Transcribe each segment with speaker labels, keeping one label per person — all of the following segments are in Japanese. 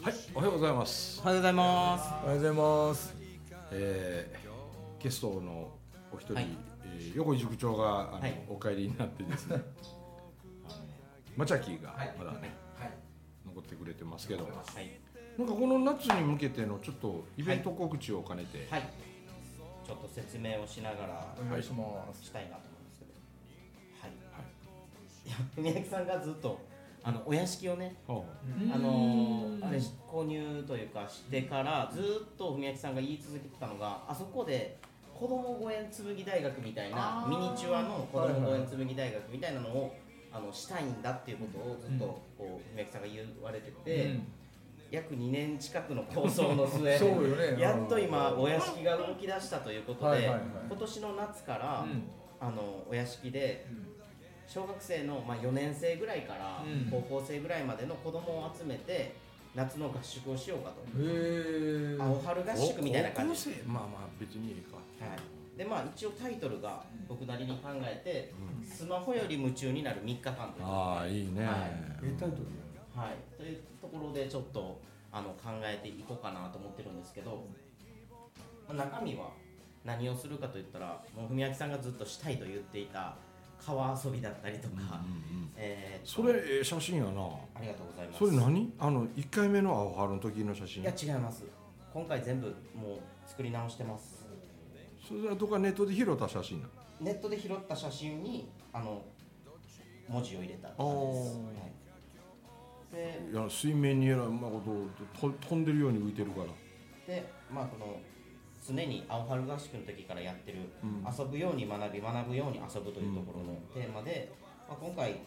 Speaker 1: はい、おはようございます。
Speaker 2: おはようございます。
Speaker 3: おはようございます。
Speaker 1: ゲストのお一人、
Speaker 2: はい、
Speaker 1: 横井塾長が
Speaker 2: はい、
Speaker 1: お帰りになってですねマチャキーがまだね、
Speaker 2: はい、
Speaker 1: 残ってくれてますけど、
Speaker 2: はい、
Speaker 1: なんかこの夏に向けてのちょっとイベント告知を兼ねて、
Speaker 2: はい、ちょっと説明をしながら
Speaker 3: お願いします。
Speaker 2: したいなと思うんですけど、はい、いや、文明さんがずっとお屋敷をね、
Speaker 1: は
Speaker 2: あれ購入というかしてからずっと文明さんが言い続けてたのが、あそこで子ども御苑紬大学みたいなミニチュアの子ども御苑紬大学みたいなのをしたいんだっていうことをずっとこう文明さんが言われてて、約2年近くの構想の末
Speaker 3: そうよね。
Speaker 2: やっと今お屋敷が動き出したということで、今年の夏からお屋敷で小学生の4年生ぐらいから高校生ぐらいまでの子供を集めて夏の合宿をしようかと。お春合宿みたいな感じで、
Speaker 1: まあまあ別にいいか、
Speaker 2: はい、で一応タイトルが僕なりに考えて、スマホより夢中になる3日間ということで、
Speaker 1: ああいいね、
Speaker 2: はい
Speaker 3: タイトル
Speaker 2: はい、というところでちょっと考えていこうかなと思ってるんですけど、中身は何をするかといったら、もう文明さんがずっとしたいと言っていた川遊びだったりとか、
Speaker 1: それ写真やな。
Speaker 2: ありがとうございます。
Speaker 1: それ何1回目の青春の時の写真？
Speaker 2: いや違います、今回全部もう作り直してます。
Speaker 1: それはどこかネットで拾った写真なの？
Speaker 2: ネットで拾った写真に文字を入れたって感じです。で
Speaker 1: いや水面にえらいうまいこと飛んでるように浮いてるから。
Speaker 2: でこの常に青春合宿の時からやってる、遊ぶように学び学ぶように遊ぶというところのテーマで、今回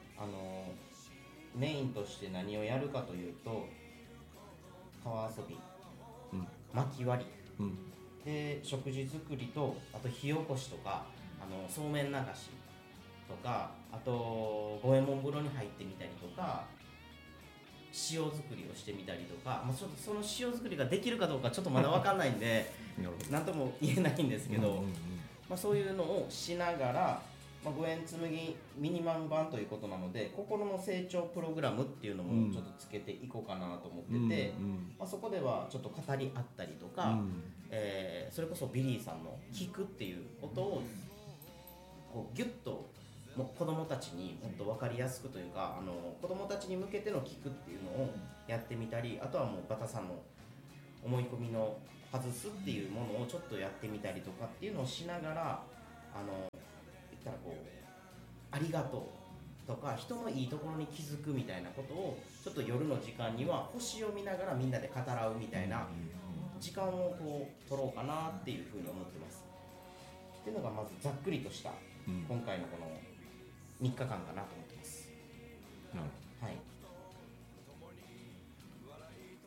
Speaker 2: メインとして何をやるかというと、川遊び、薪割り、で食事作りと、あと火起こしとかそうめん流しとか、あと五右衛門風呂に入ってみたりとか、塩作りをしてみたりとか、その塩作りができるかどうかちょっとまだ分かんないんで何とも言えないんですけど、そういうのをしながら、五円紬ミニマム版ということなので、心の成長プログラムっていうのもちょっとつけていこうかなと思ってて、そこではちょっと語り合ったりとか、それこそビリーさんの聞くっていうことをこうギュッと子どもたちにもっと分かりやすくというか、子どもたちに向けての聞くっていうのをやってみたり、あとはもうバタさんの思い込みの外すっていうものをちょっとやってみたりとかっていうのをしながら、言ったらこうありがとうとか人のいいところに気づくみたいなことをちょっと夜の時間には星を見ながらみんなで語らうみたいな時間をこう取ろうかなっていうふうに思ってます。っていうのがまずざっくりとした今回のこの3日間かなと思ってます。はい。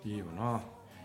Speaker 1: いいよな。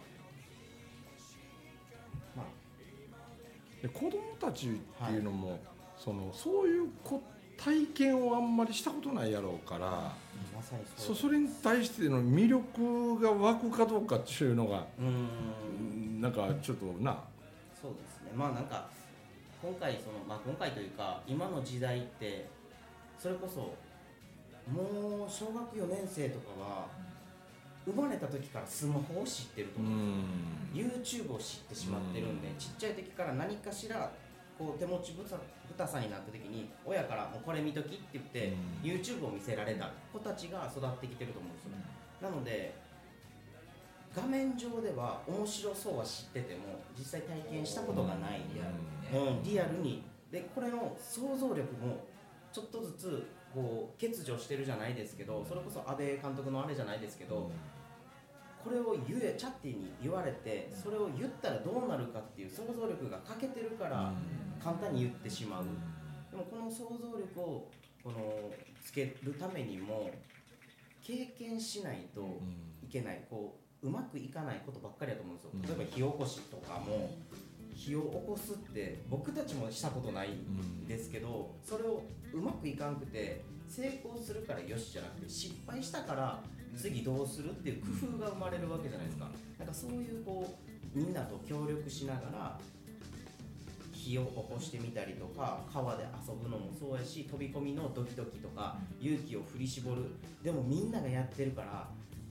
Speaker 1: で子供たちっていうのも、そういう体験をあんまりしたことないやろうから、
Speaker 2: まさに
Speaker 1: それに対しての魅力が湧くかどうかっていうのがなんかちょっとな。
Speaker 2: そうですね。なんか今回今回というか今の時代ってそれこそもう小学4年生とかは生まれた時からスマホを知ってると思うんですよ。 YouTube を知ってしまってるんで、ちっちゃい時から何かしらこう手持ちぶたさになった時に親からもうこれ見ときって言って YouTube を見せられた子たちが育ってきてると思うんですよ。なので画面上では面白そうは知ってても実際体験したことがない、リアルにで、これの想像力もちょっとずつこう欠如してるじゃないですけど、それこそ安倍監督のあれじゃないですけど、これをチャッティに言われてそれを言ったらどうなるかっていう想像力が欠けてるから簡単に言ってしまう。でもこの想像力をつけるためにも経験しないといけない、うまくいかないことばっかりだと思うんですよ。例えば火起こしとかも、火を起こすって僕たちもしたことないんですけど、それをうまくいかんくて成功するからよしじゃなくて、失敗したから次どうするっていう工夫が生まれるわけじゃないですか。なんかそういうみんなと協力しながら火を起こしてみたりとか、川で遊ぶのもそうやし、飛び込みのドキドキとか勇気を振り絞る、でもみんながやってるから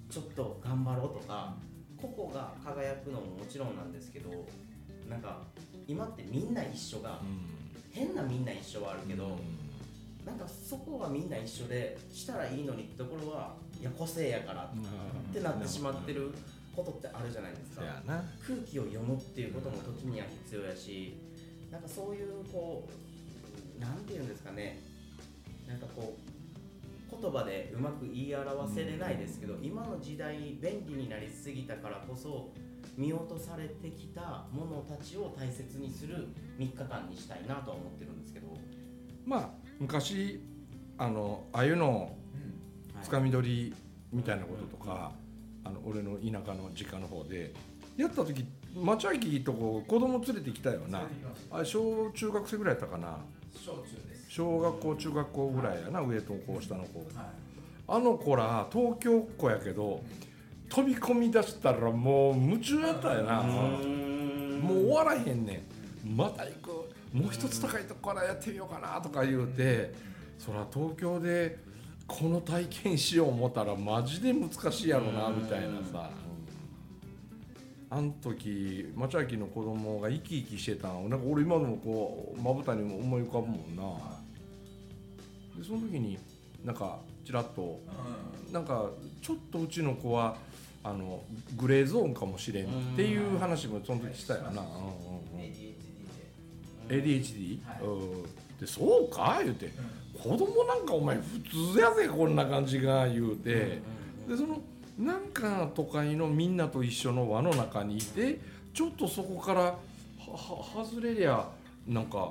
Speaker 2: ちょっと頑張ろうとか個々が輝くのももちろんなんですけど、なんか今ってみんな一緒が、変なみんな一緒はあるけど、なんかそこはみんな一緒でしたらいいのにってところはいや個性やからってなってしまってることってあるじゃないですか。空気を読むっていうことも時には必要やし、なんかそういうこうなんていうんですかね、なんかこう言葉でうまく言い表せれないですけど、今の時代便利になりすぎたからこそ見落とされてきたものたちを大切にする3日間にしたいなとは思ってるんですけど、
Speaker 1: まあ昔ああいうのつかみ取りみたいなこととか、俺の田舎の実家の方でやった時、町秋とこ子供連れてきたよな。あれ小中学生ぐらいやったかな。
Speaker 4: 小中です。
Speaker 1: 小学校中学校ぐらいやな、上とこう下の子、あの子ら東京っ子やけど飛び込み出したらもう夢中やったよな。もう終わらへんねん。また行く、もう一つ高いとこからやってみようかなとか言うて、そら東京でこの体験しよう思ったらマジで難しいやろなみたいなさ。あん時町秋の子供が生き生きしてたん、なんか俺今でもこうまぶたにも思い浮かぶもんな。でその時になんかちらっとなんかちょっとうちの子はグレーゾーンかもしれんっていう話もその時したよな。ADHD？ でそうか言うて、子供なんかお前普通やぜこんな感じが言うて、でそのなんか都会のみんなと一緒の輪の中にいて、ちょっとそこから外れりゃなんか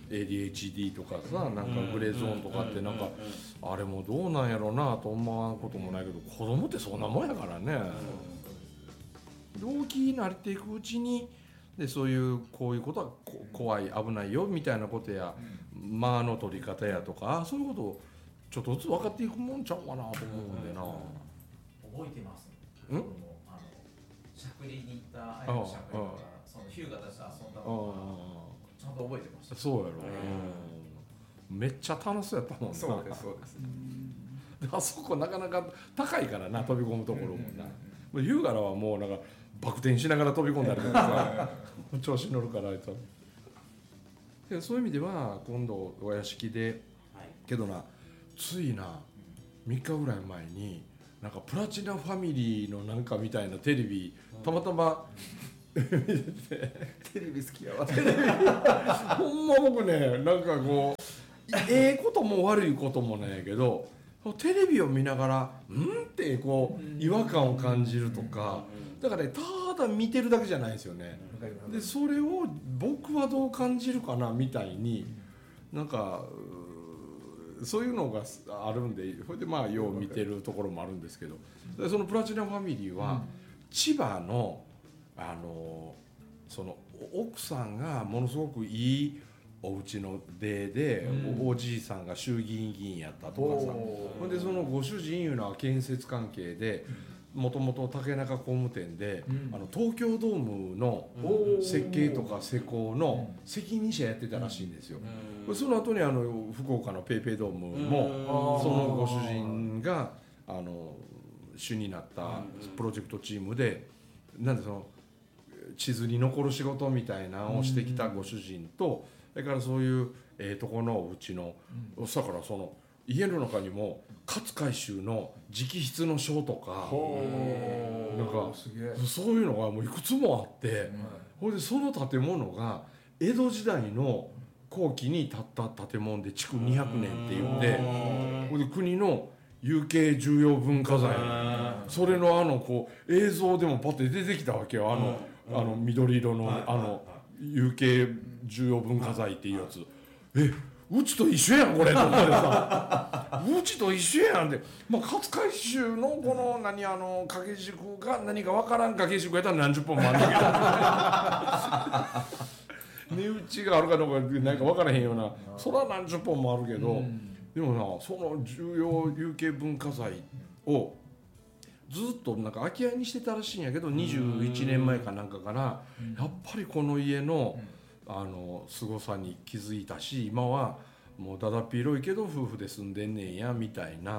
Speaker 1: ADHD とかさ、なんかグレーゾーンとかってなんかあれもどうなんやろうなと思わんこともないけど、子供ってそんなもんやからね。大きになっていくうちにでそういうこういうことは怖い危ないよみたいなことや、間の取り方やとか、そういうことをちょっとずつ分かっていくもんちゃうかなと思うんでな。
Speaker 4: 覚えてます。
Speaker 1: ん？
Speaker 4: しゃくりに行った愛のしゃくりとか、そのヒューガたちと遊んだのがちゃんと覚えてました。
Speaker 1: そうやろ。めっちゃ楽しそうやったもんな。
Speaker 3: そうですそうです。
Speaker 1: あそこなかなか高いからな、飛び込むところもな。ヒューガラはもうなんかバク転しながら飛び込んだりとかさ調子乗るからあいつは。でそういう意味では今度お屋敷で、けどなついな3日ぐらい前になんかプラチナファミリーのなんかみたいなテレビたまたま見てて、
Speaker 3: テレビ好きやわ。
Speaker 1: ほんま僕ね、なんかこうことも悪いこともないけど、テレビを見ながらってこう違和感を感じるとか、だからね、ただ見てるだけじゃないですよね。でそれを僕はどう感じるかなみたいに、なんかそういうのがあるんで、それでまあよう見てるところもあるんですけど、でそのプラチナファミリーは千葉のその奥さんがものすごくいいお家の出で、おじいさんが衆議院議員やったとかさ、ほんでそのご主人いうのは建設関係で、もともと竹中工務店で、東京ドームの設計とか施工の責任者やってたらしいんですよ。その後に福岡のペイペイドームもそのご主人が主になったプロジェクトチームで、なんでその地図に残る仕事みたいなのをしてきたご主人と、それからそういうとこのうちの、だからその家の中にも勝海舟の直筆の書とかなんかそういうのがもういくつもあって、ほいでその建物が江戸時代の後期に建った建物で築200年っていうんで、ほいで国の有形重要文化財、それのこう映像でもパッて出てきたわけよ。緑色の有形重要文化財っていうやつ、うちと一緒やんこれと思ってさうちと一緒やんで、勝海舟のこの掛け軸が何か分からん掛け軸やったら何十本もあるんだけど値打ちがあるかどうかなんか分からへんような、そら何十本もあるけど、でもな、その重要有形文化財をずっとなんか空き家にしてたらしいんやけど、21年前かなんかからやっぱりこの家の凄さに気づいたし、今はもうだだっ広いけど夫婦で住んでんねんやみたいな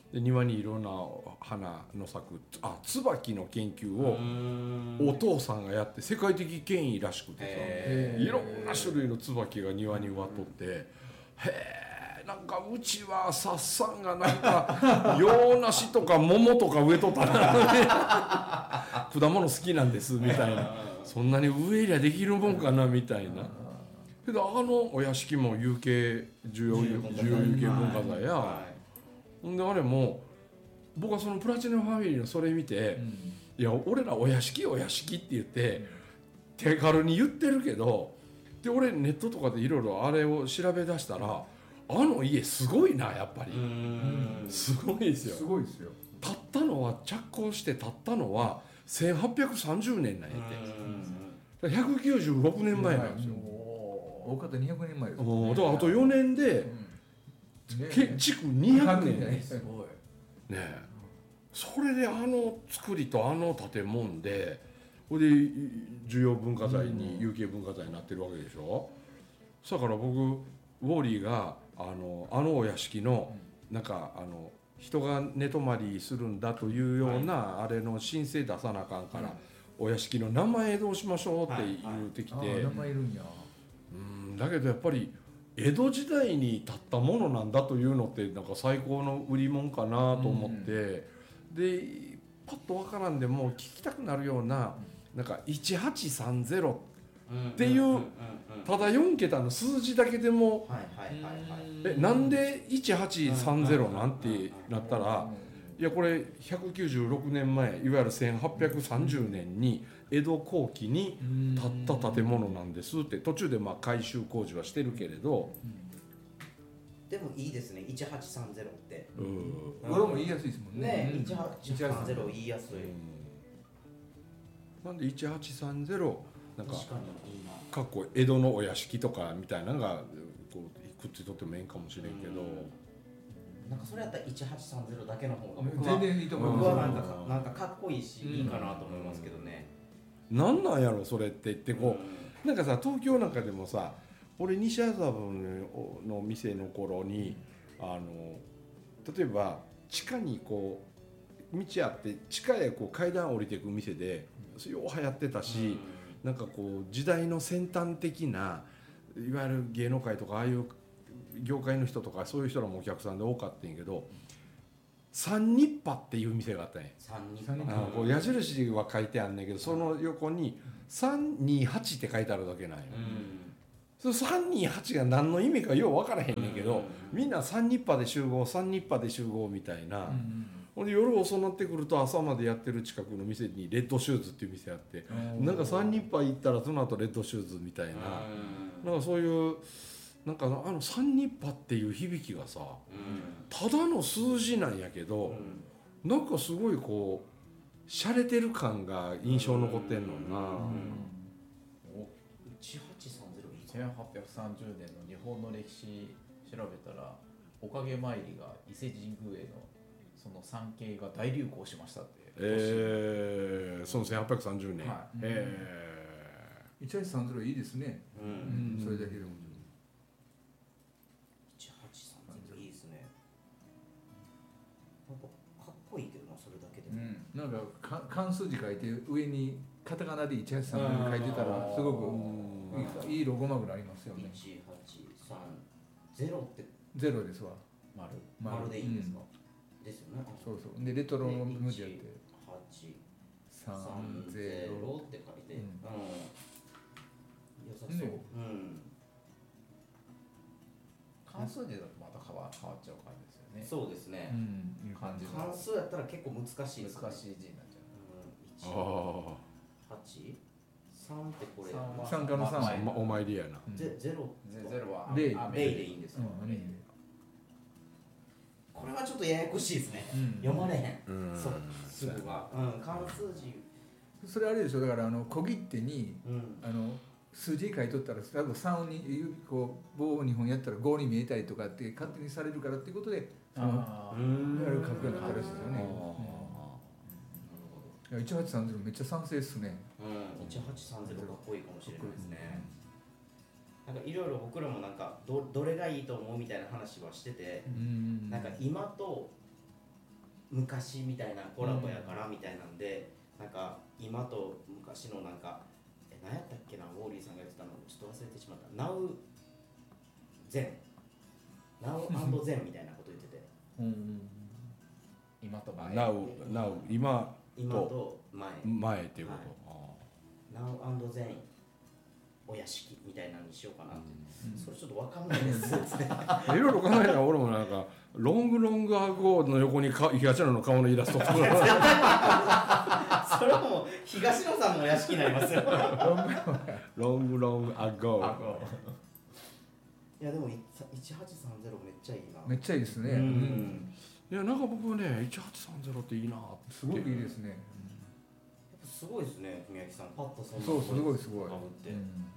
Speaker 1: で庭にいろんな花の咲く椿の研究をお父さんがやって世界的権威らしくてさ、いろんな種類の椿が庭に植わっとって、へえなんかうちはさっさんがなんか洋梨とか桃とか植えとったな果物好きなんですみたいな、そんなに植えりゃできるもんかなみたいな。けどお屋敷も有形重要有形文化財や、ほんであれも僕はそのプラチナファミリーのそれ見て、いや俺らお屋敷って言って手軽に言ってるけど、で俺ネットとかでいろいろあれを調べ出したら家すごいなやっぱり。すごいですよ。
Speaker 3: すごいですよ。
Speaker 1: 建ったのは着工して建ったのは1830年なんやって、196年前なんですよ。
Speaker 3: 大方200年前です、
Speaker 1: ね、だからあと4年で、築200年
Speaker 3: すごい
Speaker 1: ね。それで作りと建物でこれで重要文化財に有形文化財になってるわけでしょ。だから僕ウォーリーがお屋敷のなんか人が寝泊まりするんだというようなあれの申請出さなあかんから、お屋敷の名前どうしましょうって言うてきて、
Speaker 3: 名前いるんや。
Speaker 1: だけどやっぱり江戸時代に建ったものなんだというのってなんか最高の売り物かなと思って、でパッとわからんでも聞きたくなるようななんか1830っていうただ4桁の数字だけでもなんで1830なんてなったら、いやこれ196年前いわゆる1830年に江戸後期に建った建物なんですって、途中で改修工事はしてるけれど、
Speaker 2: でもいいですね1830って。
Speaker 3: これも言いやすいですもんね。
Speaker 2: 1830言いやすい。
Speaker 1: なんで1830なんか
Speaker 2: 確かにいいな。
Speaker 1: かっこ江戸のお屋敷とかみたいなのがこうくっついとってもええんかもしれんけど、
Speaker 2: なんかそれやったら1830だけの方が僕は
Speaker 3: 全然いいと思います。
Speaker 2: 僕はなんかかっこいいしいいかなと思いますけどね。
Speaker 1: なんなんやろそれって言ってこう、なんかさ東京なんかでもさ、俺西麻布の店の頃に例えば地下にこう道あって地下へこう階段降りていく店でよう流行ってたし、なんかこう時代の先端的ないわゆる芸能界とかああいう業界の人とかそういう人らもお客さんで多かったんやけど、三日波っていう店があったんや。こう矢印は書いてあんねんけど、その横に328って書いてあるだけなんよ。その328が何の意味かよう分からへんねんけど、みんな三日波で集合みたいな。ほんで夜遅なってくると朝までやってる近くの店にレッドシューズっていう店あって、なんか三日波行ったらその後レッドシューズみたいな、なんかそういうなんか三日波っていう響きがさ、ただの数字なんやけど、なんかすごいこう洒落てる感が印象残ってんのな。
Speaker 4: 1830年の日本の歴史調べたら、おかげ参りが伊勢神宮へのその参詣が大流行しましたって。
Speaker 1: その1830年。
Speaker 3: 1830いいですね。それだけでも。
Speaker 2: 1830いいですね。なんかかっこいいけどなそれだけでも。
Speaker 3: なんか漢数字書いて上にカタカナで1830書いてたらすごくいいロゴマークになりますよね。
Speaker 2: 1830って
Speaker 3: ゼロですわ。
Speaker 2: 丸でいいんですか。ですよね。
Speaker 3: そうそう。でレトロの文字やって。
Speaker 2: 1830って書いて。良さそう。
Speaker 4: 関数字だとまた変わっちゃう感じですよね。
Speaker 2: そうですね。関数やったら結構難しいですね。
Speaker 4: 難しい字になっちゃう。
Speaker 2: 8、3ってこれ。
Speaker 3: 参加の3
Speaker 1: お参りやな。
Speaker 2: ゼロは
Speaker 3: 0
Speaker 2: でいいんですか。これはちょっとややこしいですね。読まれへん。そうすぐは。関数字。
Speaker 3: それあれでしょ。だから小切手に数字書いとったら多分3にこう棒を2本やったら5に見えたりとかって勝手にされるからっていうことでやる書くようになったらしいですよね。1830めっちゃ賛成っすね。
Speaker 2: 1830かっこいいかもしれないですね。なんかいろいろ僕らもなんかどれがいいと思うみたいな話はしてて、なんか今と昔みたいなコラボやからみたいなんで、なんか今と昔のなんか何やったっけな、ウォーリーさんが言ってたのちょっと忘れてしまった。ナウゼンみたいなこと言ってて、
Speaker 4: 今と前。
Speaker 1: Now 今
Speaker 2: 今と
Speaker 1: 前っていうこと、
Speaker 2: ナウゼンお屋敷みたいなのにしようかなって、それちょっと分かんないです
Speaker 1: いろいろ考えたら俺もなんかロングアゴーの横に東野の顔のイラストとか
Speaker 2: それはもう東野さんのお屋敷になりますよ
Speaker 1: ロングアゴー。
Speaker 2: いやでも1830めっちゃいいな。
Speaker 3: めっちゃいいですね、
Speaker 1: いやなんか僕ね1830っていいなって。
Speaker 3: すごくいいですね、
Speaker 2: やっぱすごいですね、文明さんパッとそんな
Speaker 3: そうすごいすごい、
Speaker 2: かぶって、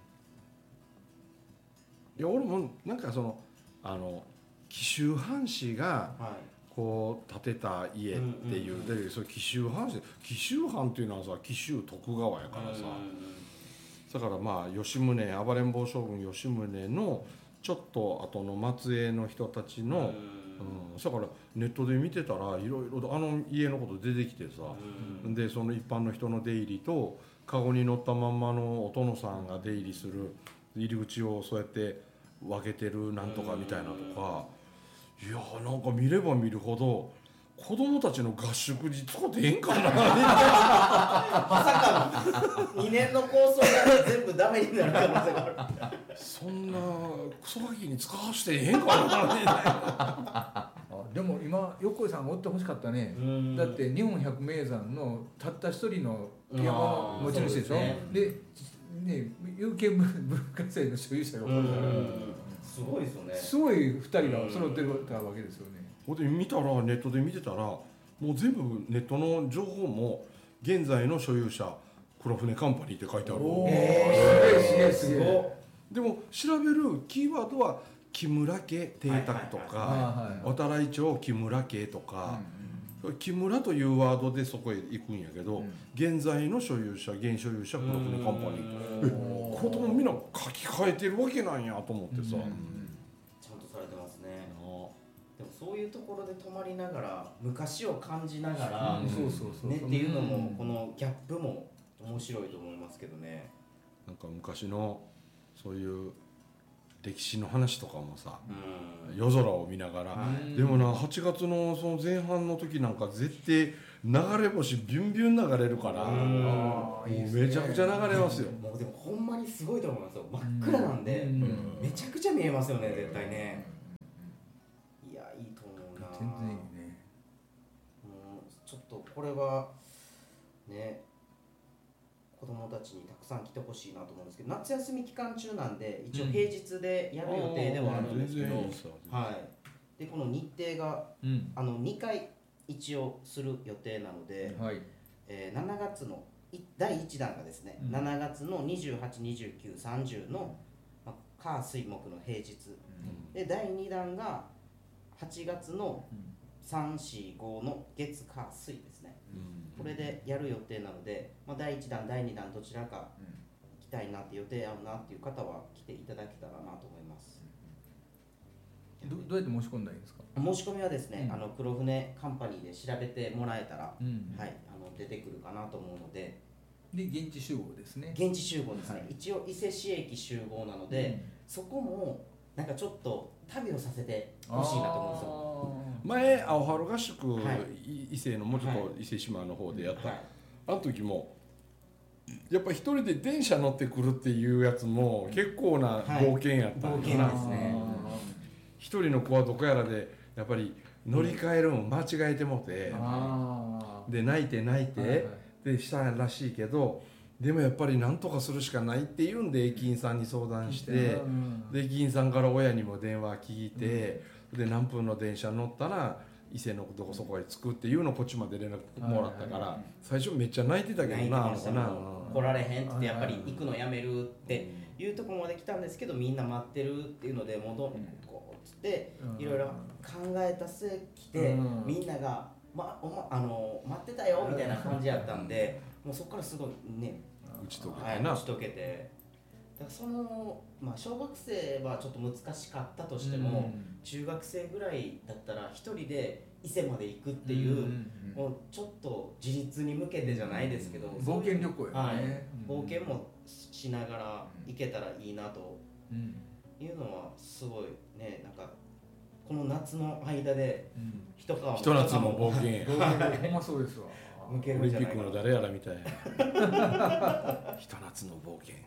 Speaker 1: いや俺もなんかその紀州藩士がこう建てた家っていうで、それ紀州藩士、紀州藩っていうのはさ紀州徳川やからさ、だからまあ吉宗暴れん坊将軍吉宗のちょっと後の末裔の人たちの、だからネットで見てたらいろいろ家のこと出てきてさ、でその一般の人の出入りとカゴに乗ったまんまのお殿さんが出入りする入り口をそうやって分けてるなんとかみたいなとか、いやなんか見れば見るほど子供たちの合宿に使ってええんかな
Speaker 2: まさかの2年の構想が全部ダメになる可能性がある
Speaker 1: そんなクソガキに使わしてええんか
Speaker 3: でも今横井さんがおってほしかったね。だって日本百名山のたった一人のピアノの持ち主でしょ。でね、有形文化財の所有者がおるから、
Speaker 2: すごいですよね。
Speaker 3: すごい2人が揃ってたわけですよね。
Speaker 1: ほんで見たらネットで見てたらもう全部ネットの情報も現在の所有者黒船カンパニーって書いてある。
Speaker 3: すげえ。
Speaker 1: でも調べるキーワードは木村家邸宅とか渡来町木村家とか、木村というワードでそこへ行くんやけど、現在の所有者現所有者黒船カンパニー、子供みんな書き換えてるわけなんやと思ってさ、
Speaker 2: ちゃんとされてますね。でもそういうところで泊まりながら昔を感じながらねっていうのもこのギャップも面白いと思いますけどね。
Speaker 1: なんか昔のそういう歴史の話とかもさ、夜空を見ながら、でもな8月のその前半の時なんか絶対流れ星ビュンビュン流れるからもうめちゃくちゃ流れますよ。
Speaker 2: もうでもほんまにすごいと思いますよ。真っ暗なんでめちゃくちゃ見えますよね絶対ね。いやいいと思うな。
Speaker 3: 全然いいね。
Speaker 2: ちょっとこれはね子供たちにたくさん来てほしいなと思うんですけど、夏休み期間中なんで一応平日でやる予定ではあるんですけど、でこの日程が、2回一応する予定なので、7月の第1弾がですね、7月の28、29、30の、火水木の平日、で第2弾が8月の3、4、5の月火水ですね。これでやる予定なので、第1弾第2弾どちらか来たいなって予定あるなっていう方は来ていただけたらなと思います。
Speaker 3: どうやって申し込んだらいいんですか？
Speaker 2: 申し込みはですね、黒船カンパニーで調べてもらえたら、出てくるかなと思うので。
Speaker 3: で現地集合ですね。
Speaker 2: 現地集合ですね。一応伊勢市駅集合なので、そこもなんかちょっと旅をさせてほしいなと思うんですよ。
Speaker 1: 前青春合宿、伊勢のもうちょっと伊勢志摩の方でやった、あの時もやっぱ一人で電車乗ってくるっていうやつも結構な冒険やったん
Speaker 2: ですね。
Speaker 1: 一人の子はどこやらでやっぱり乗り換えるの間違えてもて、で泣いてでしたらしいけど、でもやっぱり何とかするしかないっていうんで駅員さんに相談して、で駅員さんから親にも電話聞いて、で何分の電車乗ったら伊勢のどこそこへ着くっていうのをこっちまで連絡もらったから、最初めっちゃ泣いてたけどな、
Speaker 2: 来られへんってやっぱり行くのやめるっていうところまで来たんですけど、みんな待ってるっていうのでもうこうっつっていろいろ考えた末来て、みんなが待ってたよみたいな感じやったんで、もうそこからすごいね
Speaker 1: 打ち解
Speaker 2: けて、だからその小学生はちょっと難しかったとしても、中学生ぐらいだったら一人で伊勢まで行くっていう、もうちょっと自立に向けてじゃないですけど、
Speaker 3: 冒険旅行やね、
Speaker 2: はい、冒険もしながら行けたらいいなというのはすごいね、なんかこの夏の間で
Speaker 1: ひと夏の冒険
Speaker 3: ほんまそうですわ。
Speaker 2: 向け
Speaker 1: オリンピック
Speaker 2: るんじゃないかな。
Speaker 1: の誰やらみたいなひと夏の冒険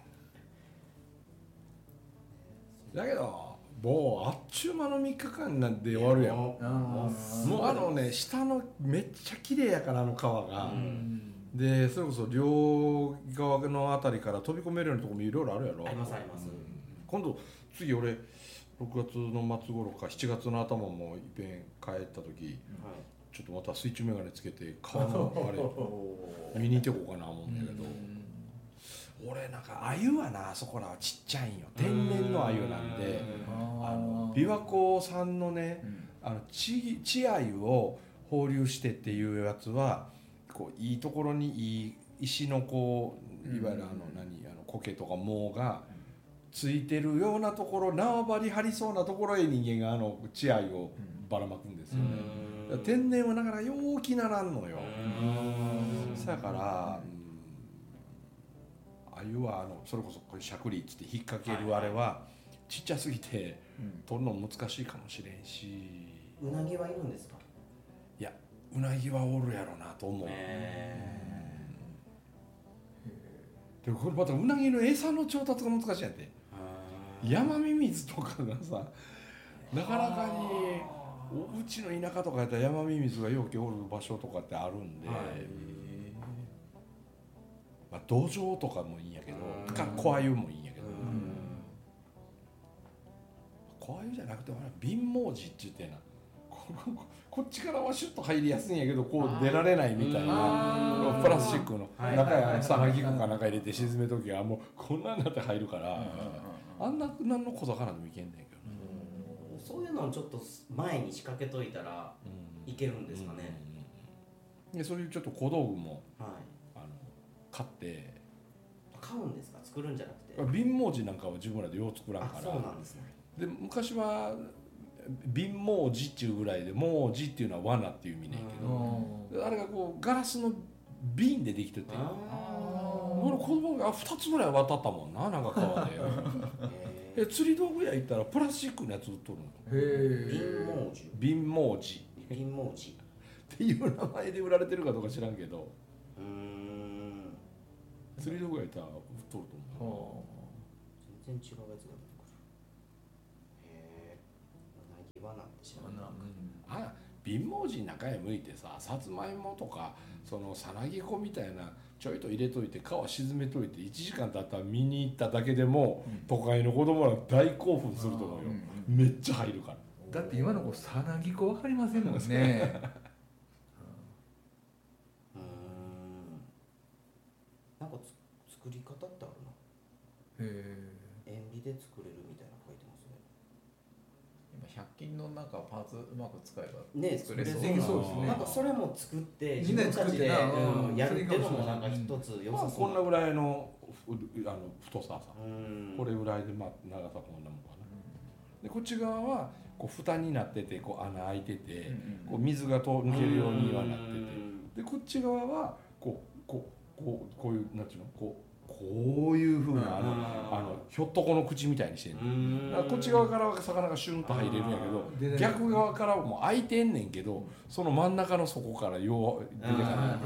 Speaker 1: だけどもうあっちゅう間の3日間なんで終わるやん。もうね下のめっちゃ綺麗やから川が、でそれこそ両側のあたりから飛び込めるようなとこもいろいろあるやろ。
Speaker 2: ありますあります、
Speaker 1: 今度次俺6月の末頃か7月の頭もいっぺん帰った時、ちょっとまた水中眼鏡つけて川のあれ見に行ってこうかな思うんだけど、俺なんか鮎はなあそこらはちっちゃいんよ。天然の鮎なんで、琵琶湖産のね稚鮎を放流してっていうやつはこういいところにいい石のこういわゆる苔とか藻がついてるようなところ、縄張り張りそうなところへ人間が稚鮎をばらまくんですよね。天然はなかなかようきならんのよ。だから鮎はそれこそこれしゃくりっつって引っ掛けるあれはちっちゃすぎて取るの難しいかもしれんし、
Speaker 2: うなぎはいるんですか？
Speaker 1: いやうなぎはおるやろなと思う。でこれまたうなぎの餌の調達が難しいんやって。山ミミズとかがさなかなかにうちの田舎とかやったら山ミミズがよくおる場所とかってあるんで、まあ、土壌とかもいいんやけど小鮎もいいんやけど、小鮎じゃなくて貧毛児って言ってなこっちからはシュッと入りやすいんやけどこう出られないみたいなプラスチックの中やさなぎ粉かなんか入れて沈めときはもうこんなんなって入るからあんな何の小魚でもいけんねんけど、
Speaker 2: そういうのをちょっと前に仕掛けといたらいけるんですかね。
Speaker 1: でそういうちょっと小道具も、
Speaker 2: はい、
Speaker 1: 買って
Speaker 2: 買うんですか？作るんじゃなくて。
Speaker 1: 貧毛児なんかは自分らでよう作らんから。
Speaker 2: そうなんですね。
Speaker 1: で昔は貧毛児っていうぐらいで毛児っていうのは罠っていう意味ねんけど、あれがこうガラスの瓶でできてて、俺子供が2つぐらい渡ったもんな、なんか川で釣り道具屋行ったらプラスチックのやつ売っとるの。貧毛児っていう名前で売られてるかどうか知らんけど、釣り道具屋行ったら売っとると思う。
Speaker 2: 全然違うやつが出てくる。うなぎはなんて知らなかった。
Speaker 1: 貧毛児の中へ向いてさ、さつまいもとかそのさなぎ粉みたいなちょいと入れといて皮沈めといて1時間経ったら見に行っただけでも、都会の子供ら大興奮すると思うよ。めっちゃ入るから。
Speaker 3: だって今の子さなぎ粉分かりませんもんね
Speaker 2: なんか作り方ってあるな。塩ビで作れるみたいなの書いてますね。
Speaker 4: 今100均のなんかパーツうまく使えば
Speaker 2: ね、
Speaker 4: 作れそう
Speaker 3: そうですね。
Speaker 2: なんかそれも作って
Speaker 3: みんなで作ってな
Speaker 2: やるっていうのもなんか一つ良さそうな。
Speaker 1: こんなぐらいの太ささ、これぐらいで、まあ、長さこんなもんかな。でこっち側はこう蓋になっててこう穴開いてて、こう水が抜けるようにはなってて、でこっち側はこういうなんていうのこういうふうなひょっとこの口みたいにしてんの。こっち側からは魚がシュンと入れるんやけど、逆側からはもう開いてんねんけど、その真ん中の底からよう出てかない。
Speaker 2: なるほど。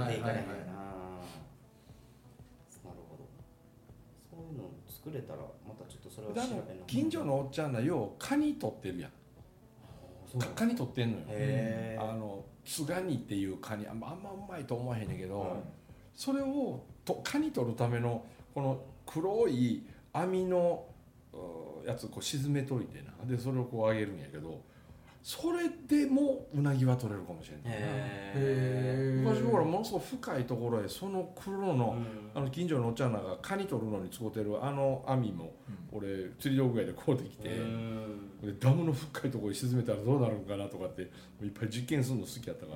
Speaker 2: そういうの作れたらまたちょっとそれは調べな。
Speaker 1: 近所のおっちゃんらようカニ取ってるやん。カニ取ってんのよ。つがにっていうカニあんまうまいと思わへんねんけど、それをカニ取るためのこの黒い網のやつこう沈めといてな、でそれをこう揚げるんやけど、それでもうなぎは取れるかもしれないな。昔ほらものすごく深いところへその黒の近所のおっちゃんらがカニ取るのに使ってる網も俺釣り道具屋で買うてきて、でダムの深いところに沈めたらどうなるんかなとかっていっぱい実験するの好きやったから。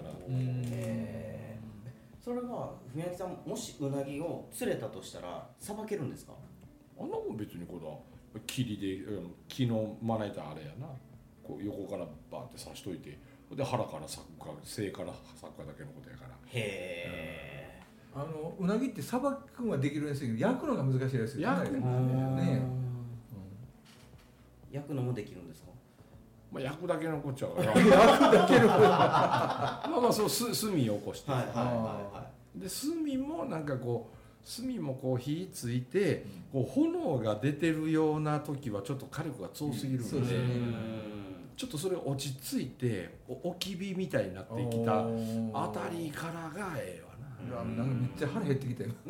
Speaker 2: それは文明さんもしうなぎを釣れたとしたらさばけるんですか？
Speaker 1: あんなもん別にこれ霧で木のまな板あれやな、こう横からバーって刺しといてで腹から咲くか生から咲くかだけのことやから。
Speaker 2: へえ。
Speaker 3: うなぎってさばくのはできるんですけど焼くのが難しいですよね。
Speaker 1: 焼く
Speaker 3: ね
Speaker 2: 焼くのもできるんですか。
Speaker 1: まあ焼くだけのこっちゃから。
Speaker 3: 焼くだけの
Speaker 1: まあそう炭を起こして、
Speaker 2: はいはいは
Speaker 1: で炭もなんかこう炭もこう火ついてこう炎が出てるような時はちょっと火力が強すぎるので、
Speaker 3: そうですね
Speaker 1: ちょっとそれ落ち着いておき火みたいになってきたあたりからがええわな。
Speaker 3: なんかめっちゃ腹減ってきたよ。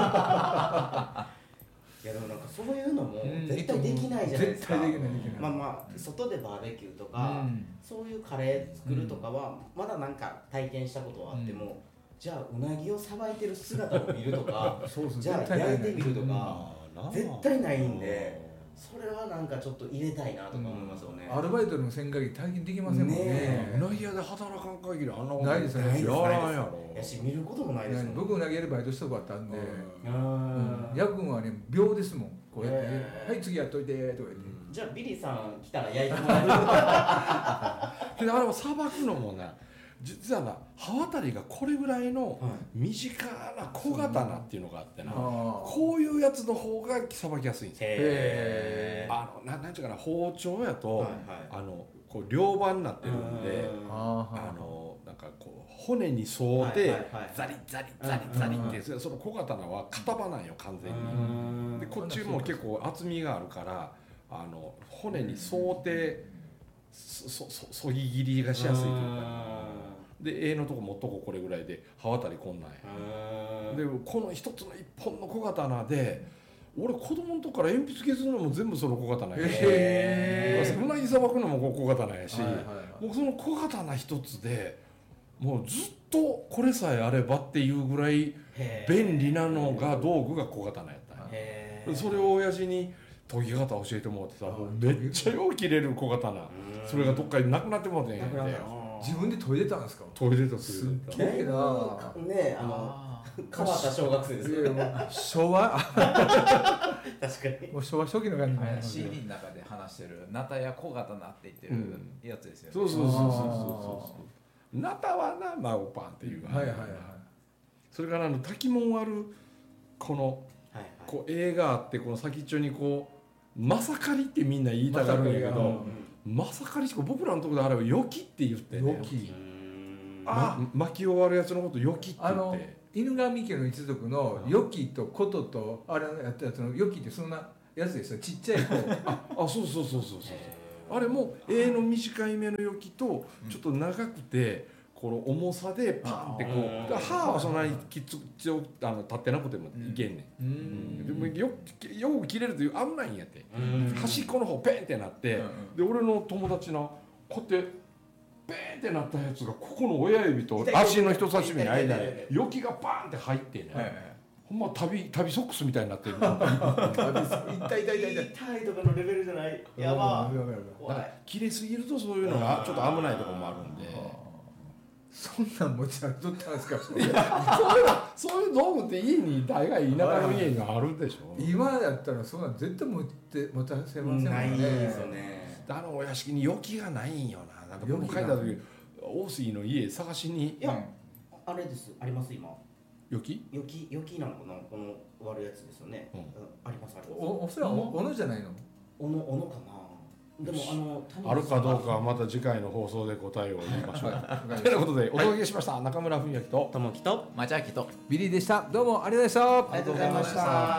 Speaker 2: いやでもなんかそういうのも
Speaker 3: うん
Speaker 2: 絶対できないじゃないですか。
Speaker 3: 絶対できないできない。
Speaker 2: まあまあ外でバーベキューとか、
Speaker 3: うん
Speaker 2: そういうカレー作るとかはまだなんか体験したことはあっても、じゃあうなぎをさばいてる姿を見るとか
Speaker 3: そうそう
Speaker 2: じゃあ
Speaker 3: 絶対ない
Speaker 2: 焼いてみるとか
Speaker 1: ああな
Speaker 2: 絶対ないんで、それはなんかちょっと入れたいなとか思いますよね。
Speaker 3: アルバイトの千限り体験できませんもん
Speaker 2: ね
Speaker 3: ね。
Speaker 1: うなぎ屋で働かん限りあんなこと
Speaker 3: ないですよね
Speaker 1: やらんやろ。
Speaker 2: やし見ることもないですもん。
Speaker 3: 僕うなぎやるバイトしたことあったんで、
Speaker 2: うん
Speaker 3: ヤ君はね秒ですもん。こうやって
Speaker 2: へー
Speaker 3: はい次やっといてとか言って。
Speaker 2: じゃあビリーさん来たら焼いてもらえる。
Speaker 1: けどあれもさばくのもな実はな刃渡りがこれぐらいの短な小刀っていうのがあってな、こういうやつの方がさばきやすいんですよ。
Speaker 2: へー
Speaker 1: なんていうかな包丁やと、
Speaker 2: はい
Speaker 1: こう両刃になってるんで、なんかこう骨に沿うてザリザリザリザリってその小刀は片刃なんよ完全に。でこっちも結構厚みがあるから骨に沿うてそぎ切りがしやすいというか。でのとこ持っとここれぐらいで刃渡りこんなんや。でこの一つの一本の小刀で俺子供の時から鉛筆削るのも全部その小刀やし、うなぎさばくのも小刀やし、もうその小刀一つでもうずっとこれさえあればっていうぐらい便利なのが道具が小刀やったんや。それを親父に研ぎ方教えてもらってさ、もうめっちゃよう切れる小刀、それがどっかになくなってもらってんやんて。
Speaker 3: 自分で研いでたんですか。
Speaker 1: トイレとする。
Speaker 3: だいぶ
Speaker 2: ね変わった小学生ですよね。
Speaker 3: 昭和
Speaker 2: 確かに。
Speaker 3: もう昭和初期の感じね。
Speaker 4: CD の中で話してるナタや小刀って言ってるやつですよね。
Speaker 1: そうそうそうそうそう。ナタはなマオパンっていう。
Speaker 3: はいはいはい。
Speaker 1: それから滝門あるこのこう映画あってこの先っちょにこうまさかりってみんな言いたがるんやけど、まさかりしか僕らのところであれはよきって言ってね。
Speaker 3: よき。
Speaker 1: 巻き終わるやつのことよきって言って。
Speaker 3: 犬神家の一族のよきとこととあれやったやつのよきってそんなやつですよ。ちっちゃい子。
Speaker 1: そうそうそうそうそう。あれもの短い目のよきとちょっと長くてこの重さでパンってこう歯はそんなにきつ立ってなくてもいけんねん。でもよく切れるという危ないんやって。端っこの方ペンってなってで俺の友達のこうやってペンってなったやつがここの親指と足の人差し指の間によきがパンって入ってね。ほんま旅ソックスみたいになってる。
Speaker 3: 痛い痛い痛い痛い。
Speaker 2: 痛いとかのレベルじゃない。やば。怖い。
Speaker 1: 切れすぎるとそういうのがちょっと危ないところもあるんで。
Speaker 3: そんなん持ち歩いとったんですか。
Speaker 1: そういう道具って家に大概田舎の家にはあるでしょ。
Speaker 3: 今やったらそんなん絶対持たせませんもんね。
Speaker 2: ないですよね。
Speaker 1: お屋敷によきがないんよな。なんか僕帰った時大杉の家探しに。
Speaker 2: いやあれですあります今。
Speaker 1: よき
Speaker 2: なのかなこの割るやつですよね。ありますあります。
Speaker 3: おそらくおのじゃないの。
Speaker 2: おのかな。でも
Speaker 1: あるかどうかはまた次回の放送で答えを言いましょう。ということでお届けしました中村文明と
Speaker 2: ともきと
Speaker 4: 町明と
Speaker 3: ビリーでした。どうもありがとうございました。
Speaker 2: ありがとうございました。